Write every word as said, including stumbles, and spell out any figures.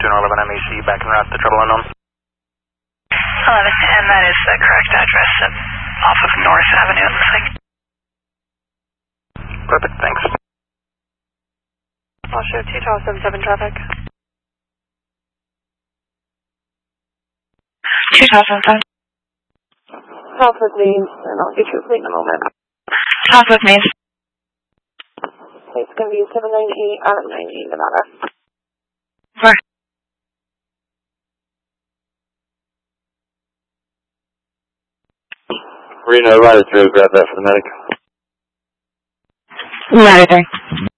two eleven M E C back en route to trouble unknown. eleven, and that is the correct address off of North Avenue, it looks like. Perfect, thanks. I'll show two twelve seven seven traffic. two twelve seven seven. Talk with me, and I'll get your plate in a moment. Talk with me. It's going to be seven nine eight out of nine eight, Nevada. Where? Reno, right through, grab that for the medic. Right there.